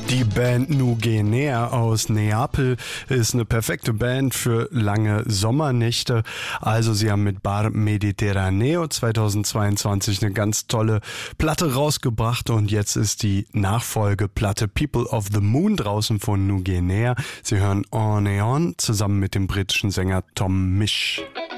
Die Band Nugenea aus Neapel ist eine perfekte Band für lange Sommernächte. Also sie haben mit Bar Mediterraneo 2022 eine ganz tolle Platte rausgebracht und jetzt ist die Nachfolgeplatte People of the Moon draußen von Nugenea. Sie hören On and On zusammen mit dem britischen Sänger Tom Misch.